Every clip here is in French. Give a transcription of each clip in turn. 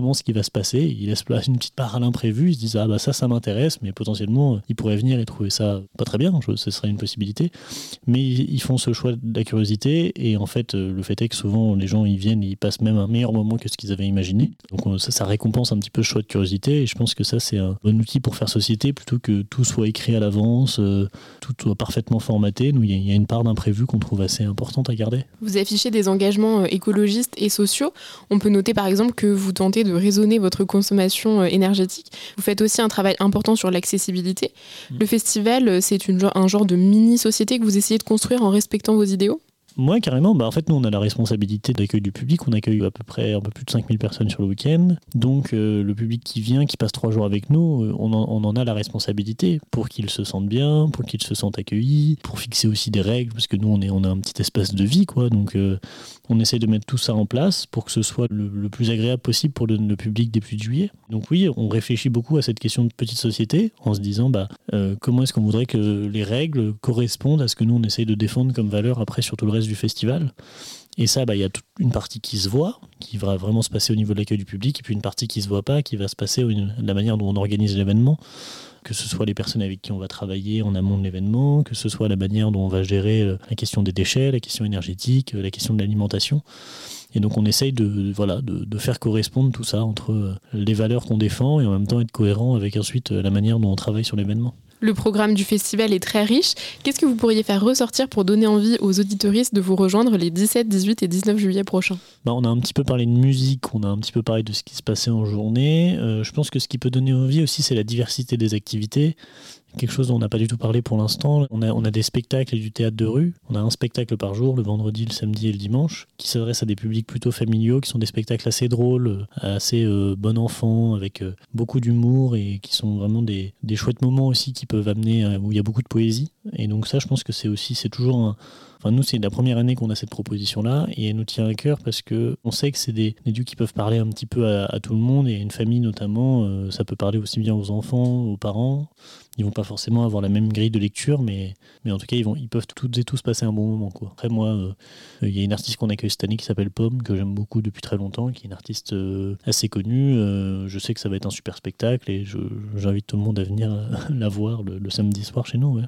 moment ce qui va se passer. Ils laissent place une petite part à l'imprévu. Ils se disent ah bah ça m'intéresse, mais potentiellement ils pourraient venir et trouver ça pas très bien. Ce serait une possibilité. Mais ils font ce choix de la curiosité et en fait le fait est que souvent les gens ils viennent et ils passent même un meilleur moment que ce qu'ils avaient imaginé. Donc ça récompense un petit peu ce choix de curiosité et je pense que ça c'est un bon outil pour faire société plutôt que tout soit écrit à l'avance, tout soit parfaitement formaté. Nous il y a une part d'imprévu qu'on trouve assez importante à garder. Vous affichez des engagements écologistes et sociaux. On peut noter par exemple que vous tentez de raisonner votre consommation énergétique. Vous faites aussi un travail important sur l'accessibilité. Le festival, c'est un genre de mini-société que vous essayez de construire en respectant vos idéaux ? Moi, carrément. En fait, nous, on a la responsabilité d'accueil du public. On accueille à peu près un peu plus de 5000 personnes sur le week-end. Donc, le public qui vient, qui passe 3 jours avec nous, on en a la responsabilité pour qu'ils se sentent bien, pour qu'ils se sentent accueillis, pour fixer aussi des règles, parce que nous, on a un petit espace de vie, quoi. Donc, on essaie de mettre tout ça en place pour que ce soit le plus agréable possible pour le public des Puy de Juillet. Donc oui, on réfléchit beaucoup à cette question de petite société en se disant comment est-ce qu'on voudrait que les règles correspondent à ce que nous, on essaye de défendre comme valeur après sur tout le reste du festival. Et ça, il y a toute une partie qui se voit, qui va vraiment se passer au niveau de l'accueil du public, et puis une partie qui se voit pas, qui va se passer de la manière dont on organise l'événement, que ce soit les personnes avec qui on va travailler en amont de l'événement, que ce soit la manière dont on va gérer la question des déchets, la question énergétique, la question de l'alimentation. Et donc on essaye de faire correspondre tout ça entre les valeurs qu'on défend et en même temps être cohérent avec ensuite la manière dont on travaille sur l'événement. Le programme du festival est très riche. Qu'est-ce que vous pourriez faire ressortir pour donner envie aux auditeuristes de vous rejoindre les 17, 18 et 19 juillet prochains ? On a un petit peu parlé de musique, on a un petit peu parlé de ce qui se passait en journée. Je pense que ce qui peut donner envie aussi, c'est la diversité des activités. Quelque chose dont on n'a pas du tout parlé pour l'instant. On a des spectacles et du théâtre de rue. On a un spectacle par jour, le vendredi, le samedi et le dimanche, qui s'adresse à des publics plutôt familiaux, qui sont des spectacles assez drôles, assez bon enfant, avec beaucoup d'humour et qui sont vraiment des chouettes moments aussi qui peuvent amener, où il y a beaucoup de poésie. Et donc ça, je pense que c'est toujours nous, c'est la première année qu'on a cette proposition-là et elle nous tient à cœur parce qu'on sait que c'est des lieux qui peuvent parler un petit peu à tout le monde et à une famille notamment. Ça peut parler aussi bien aux enfants, aux parents. Ils vont pas forcément avoir la même grille de lecture, mais en tout cas, ils peuvent toutes et tous passer un bon moment, quoi. Après, moi, il y a une artiste qu'on accueille cette année qui s'appelle Pomme, que j'aime beaucoup depuis très longtemps, qui est une artiste assez connue. Je sais que ça va être un super spectacle et j'invite tout le monde à venir la voir le samedi soir chez nous. Ouais.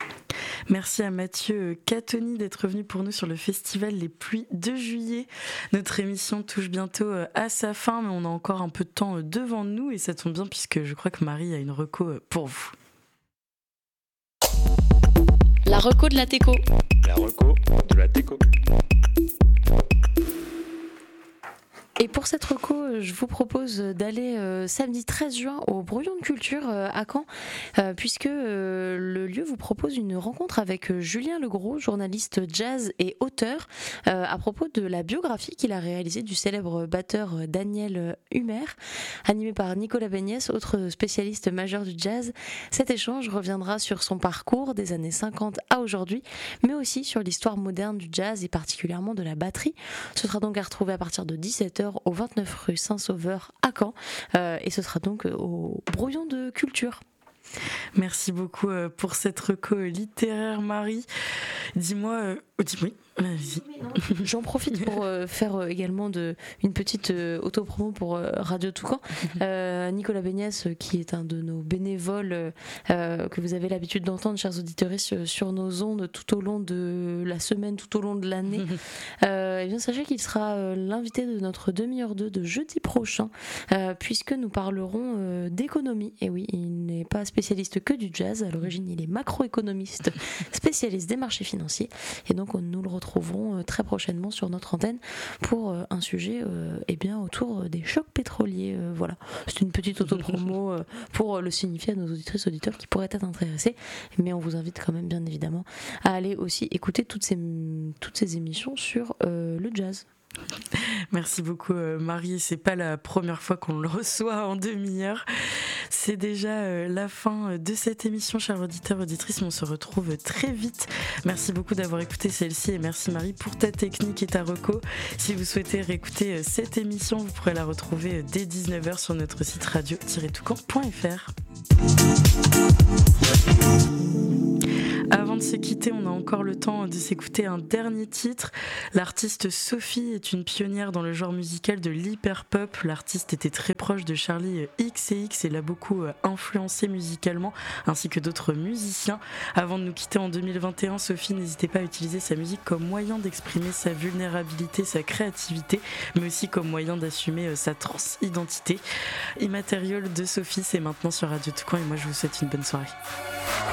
Merci à Mathieu Catoni d'être venu pour nous sur le festival Les Pluies de Juillet. Notre émission touche bientôt à sa fin, mais on a encore un peu de temps devant nous et ça tombe bien puisque je crois que Marie a une reco pour vous. La reco de la Teco. La reco de la Teco. Et pour cette reco, je vous propose d'aller samedi 13 juin au Brouillon de Culture à Caen, puisque le lieu vous propose une rencontre avec Julien Legros, journaliste jazz et auteur, à propos de la biographie qu'il a réalisée du célèbre batteur Daniel Humer, animé par Nicolas Béniès, autre spécialiste majeur du jazz. Cet échange reviendra sur son parcours des années 50 à aujourd'hui, mais aussi sur l'histoire moderne du jazz et particulièrement de la batterie. Ce sera donc à retrouver à partir de 17h au 29 rue Saint-Sauveur à Caen et ce sera donc au Brouillon de Culture. Merci beaucoup pour cette reco littéraire, Marie. Dis-moi, oui, vas-y. J'en profite pour faire également une petite autopromo pour Radio Toucan. Nicolas Béniès, qui est un de nos bénévoles que vous avez l'habitude d'entendre, chers auditeurs, sur nos ondes tout au long de la semaine, tout au long de l'année. Eh bien, sachez qu'il sera l'invité de notre demi-heure 2 de jeudi prochain, puisque nous parlerons d'économie. Et oui, il n'est pas spécialiste que du jazz. À l'origine, il est macroéconomiste, spécialiste des marchés financiers. Et donc, nous le retrouverons très prochainement sur notre antenne pour un sujet autour des chocs pétroliers. Voilà, c'est une petite autopromo pour le signifier à nos auditrices et auditeurs qui pourraient être intéressés. Mais on vous invite quand même, bien évidemment, à aller aussi écouter toutes ces émissions sur le jazz. Merci beaucoup Marie, c'est pas la première fois qu'on le reçoit en demi-heure. C'est déjà la fin de cette émission, chers auditeurs, auditrices. On se retrouve très vite. Merci beaucoup d'avoir écouté celle-ci et merci Marie pour ta technique et ta reco. Si vous souhaitez réécouter cette émission, vous pourrez la retrouver dès 19h sur notre site radio-toucan.fr. Avant avant de se quitter, on a encore le temps de s'écouter un dernier titre. L'artiste Sophie est une pionnière dans le genre musical de l'hyperpop. L'artiste était très proche de Charlie XCX et l'a beaucoup influencé musicalement, ainsi que d'autres musiciens. Avant de nous quitter en 2021, Sophie n'hésitait pas à utiliser sa musique comme moyen d'exprimer sa vulnérabilité, sa créativité, mais aussi comme moyen d'assumer sa transidentité. Immatériel de Sophie, c'est maintenant sur Radio Toucan et moi je vous souhaite une bonne soirée.